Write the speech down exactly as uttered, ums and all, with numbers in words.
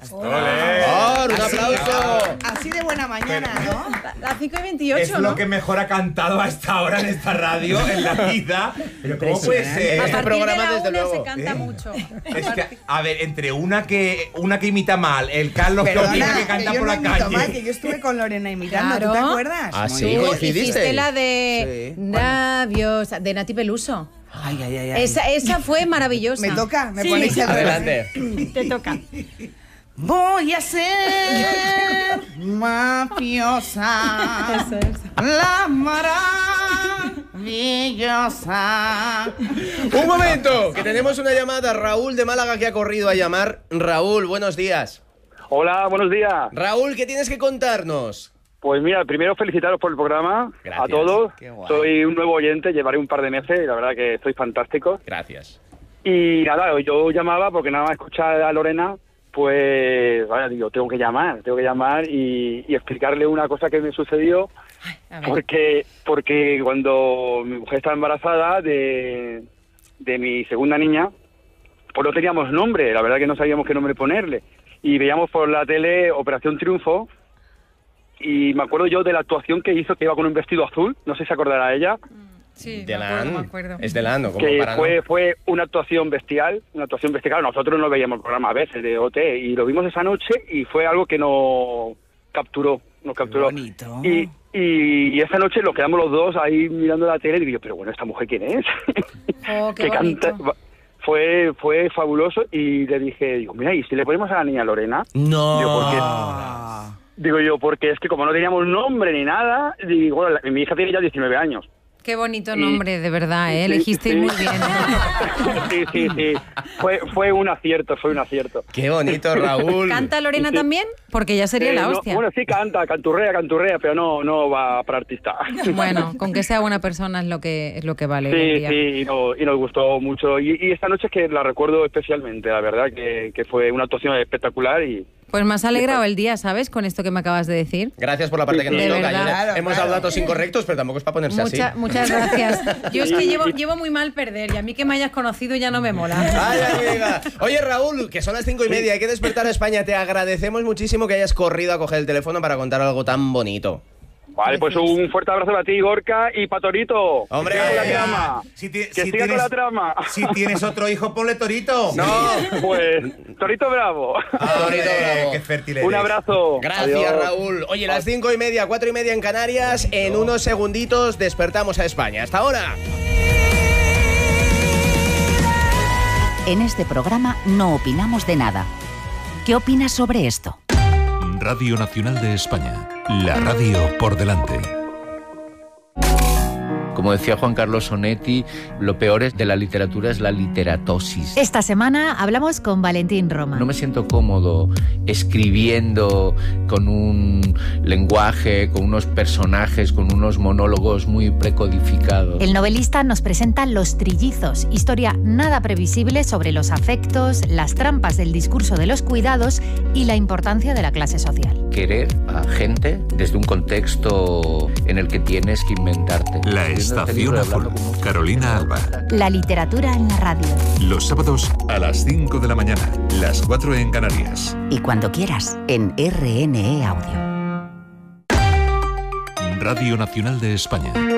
¡Olé! ¡Oh, un Así, aplauso! así de buena mañana, ¿no? Las cinco y veintiocho, Es ¿no? lo que mejor ha cantado a esta hora en esta radio, en la vida. Pero ¿cómo puede ser? A Este partir programa, de la desde una luego. se canta ¿Eh? mucho. Es que, a ver, entre una que una que imita mal, el Carlos que Perdona, opina que que canta yo por no la imito calle. mal, que yo estuve con Lorena imitando, ¿tú te Claro. acuerdas? Ah, Muy sí, bien. Tú coincidiste. hiciste la de Sí. Labios, de Nati Peluso. Ay, ay, ay, ay. Esa, esa fue maravillosa. Me toca, me Sí. ponéis el Adelante. Te toca. Voy a ser mafiosa, Eso, eso. la maravillosa. Un momento, que tenemos una llamada. Raúl de Málaga que ha corrido a llamar. Raúl, buenos días. Hola, buenos días. Raúl, ¿qué tienes que contarnos? Pues mira, primero felicitaros por el programa, Gracias. a todos. Qué guay. Soy un nuevo oyente, llevaré un par de meses y la verdad que estoy fantástico. Gracias. Y nada, yo llamaba porque nada más escuchar a Lorena, pues vaya, digo, tengo que llamar, tengo que llamar y, y explicarle una cosa que me sucedió, A ver. porque porque cuando mi mujer estaba embarazada de, de mi segunda niña, pues no teníamos nombre, la verdad que no sabíamos qué nombre ponerle. Y veíamos por la tele Operación Triunfo, y me acuerdo yo de la actuación que hizo, que iba con un vestido azul, no sé si se acordará ella, Sí, me De acuerdo, me Lan. acuerdo. Es de Lan, ¿no? Como que para no- fue fue una actuación bestial, una actuación bestial. Claro, nosotros no veíamos el programa a veces de O T y lo vimos esa noche y fue algo que nos capturó, nos capturó. bonito. Y, y, y esa noche nos quedamos los dos ahí mirando la tele y digo, pero bueno, ¿esta mujer quién es? Oh, qué que bonito. canta. Fue fue fabuloso y le dije, digo, mira, ¿y si le ponemos a la niña Lorena? No. Digo, ¿por qué? Ah. Digo yo, porque es que como no teníamos nombre ni nada, digo, bueno, la- mi hija tiene ya diecinueve años. Qué bonito Y- nombre, de verdad, ¿eh? Sí, Elegisteis sí. muy bien. Sí, sí, sí. Fue, fue un acierto, fue un acierto. Qué bonito, Raúl. ¿Canta Lorena Sí. también? Porque ya sería Eh, la no, hostia. bueno, sí canta, canturrea, canturrea, pero no, no va para artista. Bueno, con que sea buena persona es lo que es lo que vale hoy en Sí, día. sí, y, no- y nos gustó mucho. Y, y esta noche es que la recuerdo especialmente, la verdad, que, que fue una actuación espectacular y... Pues me has alegrado el día, ¿sabes? Con esto que me acabas de decir. Gracias por la parte que nos De toca. verdad. Yo- Claro, Hemos claro. dado datos incorrectos, pero tampoco es para ponerse Mucha- así. muchas gracias. Yo es que Y- llevo, y- llevo muy mal perder y a mí que me hayas conocido ya no me mola. Ay, amiga. Oye, Raúl, que son las cinco y media, hay que despertar a España. Te agradecemos muchísimo que hayas corrido a coger el teléfono para contar algo tan bonito. Vale, pues un fuerte abrazo para ti, Gorka, y para Torito. Hombre, que siga con la trama. Si, ti- que si siga tienes, con la trama. si tienes otro hijo, ponle Torito. No. Pues, Torito Bravo. Torito Bravo. Qué fértil Un eres. abrazo. Gracias, Adiós. Raúl. Oye, las cinco y media, cuatro y media en Canarias. En unos segunditos despertamos a España. Hasta ahora. En este programa no opinamos de nada. ¿Qué opinas sobre esto? Radio Nacional de España. La radio por delante. Como decía Juan Carlos Sonetti, lo peor es de la literatura es la literatosis. Esta semana hablamos con Valentín Roma. No me siento cómodo escribiendo con un lenguaje, con unos personajes, con unos monólogos muy precodificados. El novelista nos presenta Los Trillizos, historia nada previsible sobre los afectos, las trampas del discurso de los cuidados y la importancia de la clase social. Querer a gente desde un contexto en el que tienes que inventarte. La Estación Azul. Carolina Alba. La literatura en la radio. Los sábados a las cinco de la mañana. Las cuatro en Canarias. Y cuando quieras, en R N E Audio. Radio Nacional de España.